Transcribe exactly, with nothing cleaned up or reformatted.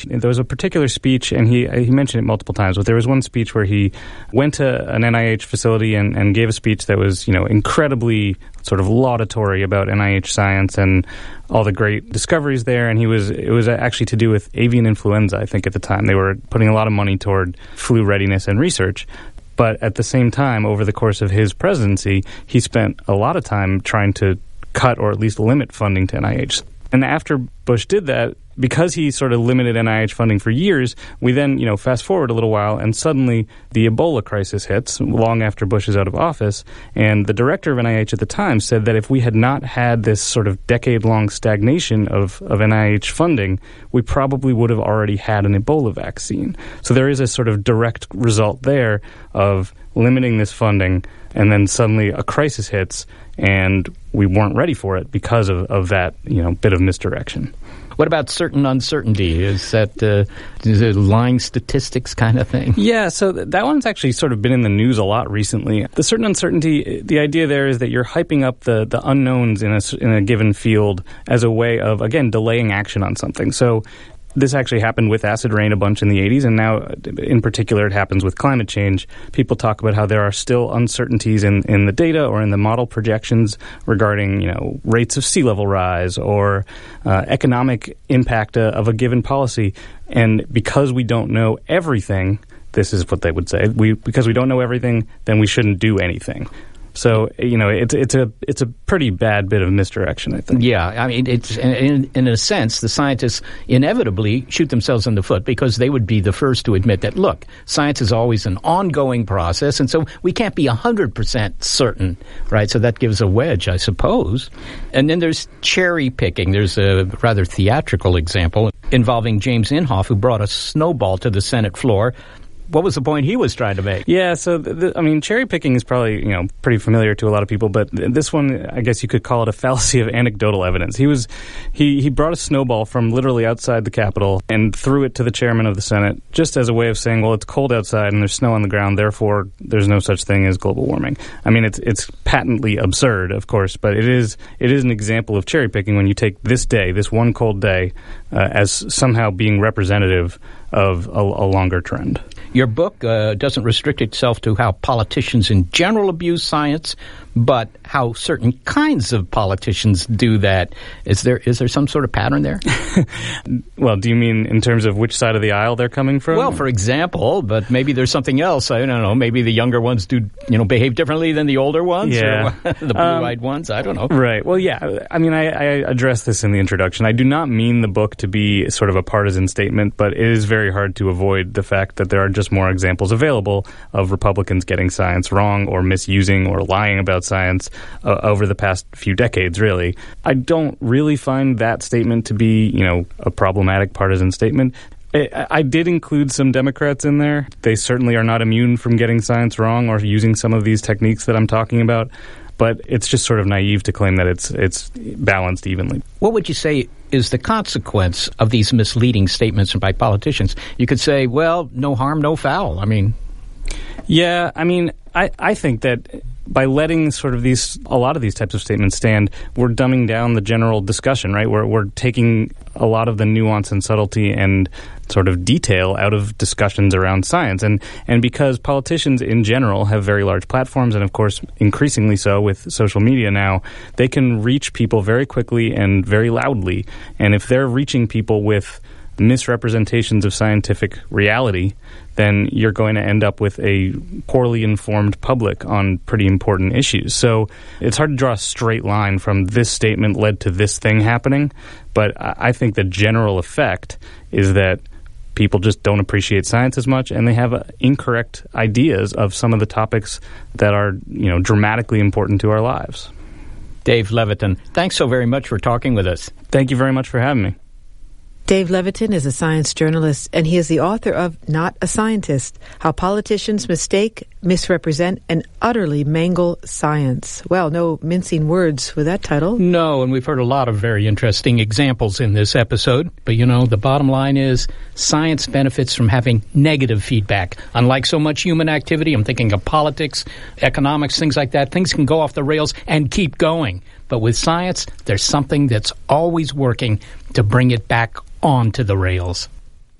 There was a particular speech, and he he mentioned it multiple times, but there was one speech where he went to an N I H facility and, and gave a speech that was, you know, incredibly sort of laudatory about N I H science and all the great discoveries there. And he was it was actually to do with avian influenza, I think, at the time. They were putting a lot of money toward flu readiness and research. But at the same time, over the course of his presidency, he spent a lot of time trying to cut or at least limit funding to N I H. And after Bush did that, because he sort of limited N I H funding for years, we then, you know, fast forward a little while, and suddenly the Ebola crisis hits long after Bush is out of office. And the director of N I H at the time said that if we had not had this sort of decade-long stagnation of, of N I H funding, we probably would have already had an Ebola vaccine. So there is a sort of direct result there of limiting this funding, and then suddenly a crisis hits, and we weren't ready for it because of, of that, you know, bit of misdirection. What about certain uncertainty? Is that uh, is it lying statistics kind of thing? Yeah, so th- that one's actually sort of been in the news a lot recently. The certain uncertainty, the idea there is that you're hyping up the, the unknowns in a, in a given field as a way of, again, delaying action on something. So this actually happened with acid rain a bunch in the eighties, and now in particular it happens with climate change. People talk about how there are still uncertainties in, in the data or in the model projections regarding, you know, rates of sea level rise or uh, economic impact uh, of a given policy. And because we don't know everything, this is what they would say, we because we don't know everything, then we shouldn't do anything. So, you know, it's it's a it's a pretty bad bit of misdirection, I think. Yeah, I mean, it's in, in a sense, the scientists inevitably shoot themselves in the foot because they would be the first to admit that, look, science is always an ongoing process, and so we can't be one hundred percent certain, right? So that gives a wedge, I suppose. And then there's cherry picking. There's a rather theatrical example involving James Inhofe, who brought a snowball to the Senate floor. What was the point he was trying to make? Yeah, so, th- th- I mean, cherry picking is probably, you know, pretty familiar to a lot of people, but th- this one, I guess you could call it a fallacy of anecdotal evidence. He was, he, he brought a snowball from literally outside the Capitol and threw it to the chairman of the Senate just as a way of saying, well, it's cold outside and there's snow on the ground, therefore there's no such thing as global warming. I mean, it's it's patently absurd, of course, but it is it is an example of cherry picking when you take this day, this one cold day, uh, as somehow being representative of a, a longer trend. Your book uh, doesn't restrict itself to how politicians in general abuse science, but how certain kinds of politicians do that. Is there is there some sort of pattern there? Well, do you mean in terms of which side of the aisle they're coming from? Well, for example, but maybe there's something else. I don't know. Maybe the younger ones do, you know, behave differently than the older ones, yeah. or the blue-eyed um, ones. I don't know. Right. Well, yeah. I mean, I, I addressed this in the introduction. I do not mean the book to be sort of a partisan statement, but it is very hard to avoid the fact that there are just more examples available of Republicans getting science wrong or misusing or lying about science uh, over the past few decades, really. I don't really find that statement to be, you know, a problematic partisan statement. I, I did include some Democrats in there. They certainly are not immune from getting science wrong or using some of these techniques that I'm talking about, but it's just sort of naive to claim that it's it's balanced evenly. What would you say is the consequence of these misleading statements by politicians? You could say, well, no harm, no foul. I mean... Yeah, I mean, I, I think that by letting sort of these, a lot of these types of statements stand, we're dumbing down the general discussion, right? We're, we're taking a lot of the nuance and subtlety and sort of detail out of discussions around science. And, and because politicians in general have very large platforms, and of course increasingly so with social media now, they can reach people very quickly and very loudly. And if they're reaching people with misrepresentations of scientific reality, then you're going to end up with a poorly informed public on pretty important issues. So it's hard to draw a straight line from this statement led to this thing happening, but I think the general effect is that people just don't appreciate science as much, and they have uh, incorrect ideas of some of the topics that are, you know, dramatically important to our lives. Dave Levitin, thanks so very much for talking with us. Thank you very much for having me. Dave Levitin is a science journalist, and he is the author of Not a Scientist, How Politicians Mistake, Misrepresent, and Utterly Mangle Science. Well, no mincing words with that title. No, and we've heard a lot of very interesting examples in this episode. But, you know, the bottom line is science benefits from having negative feedback. Unlike so much human activity, I'm thinking of politics, economics, things like that, things can go off the rails and keep going. But with science, there's something that's always working to bring it back onto the rails.